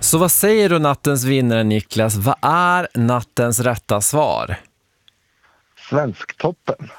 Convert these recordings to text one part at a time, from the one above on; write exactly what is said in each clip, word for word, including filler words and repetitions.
Så vad säger du nattens vinnare, Niklas? Vad är nattens rätta svar? Svensktoppen.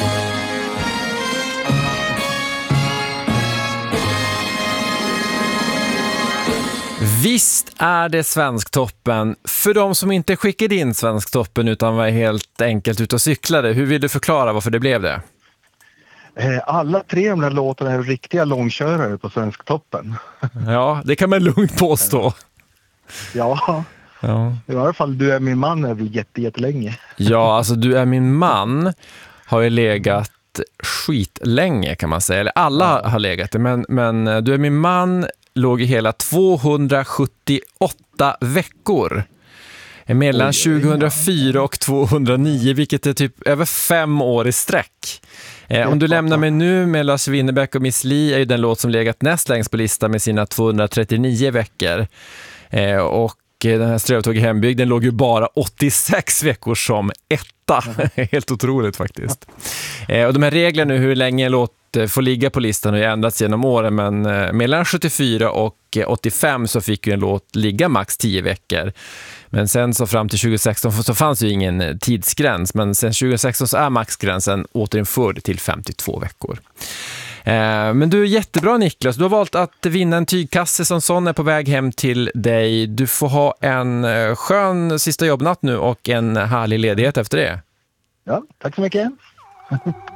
Visst är det Svensktoppen. För de som inte skickade in Svensktoppen utan var helt enkelt ute och cyklade, hur vill du förklara varför det blev det? Alla tre av de här låtarna är riktiga långkörare på Svensktoppen. Ja, det kan man lugnt påstå. Ja, ja. I alla fall Du är min man är väl jätte, jättelänge. Ja, alltså Du är min man har ju legat skitlänge kan man säga. Eller alla ja. har legat det, men, men Du är min man låg i hela tvåhundrasjuttioåtta veckor. Mellan tjugohundrafyra och tvåhundranio, vilket är typ över fem år i sträck. Eh, om du lämnar mig nu med Lars Winnerbäck och Miss Li är ju den låt som legat näst längst på listan med sina tvåhundratrettionio veckor. Eh, och den här Strövtåg i hembygden låg ju bara åttiosex veckor som etta. Helt otroligt faktiskt. Eh, och de här reglerna nu hur länge en låt får ligga på listan har ju ändrats genom åren, men eh, mellan sjuttiofyra och åttiofem så fick ju en låt ligga max tio veckor. Men sen så fram till tjugohundrasexton så fanns ju ingen tidsgräns, men sen tjugohundrasexton så är maxgränsen återinförd till femtiotvå veckor. Eh, men du är jättebra, Niklas. Du har valt att vinna en tygkasse som sån är på väg hem till dig. Du får ha en eh, skön sista jobbnatt nu och en härlig ledighet efter det. Ja, tack så mycket.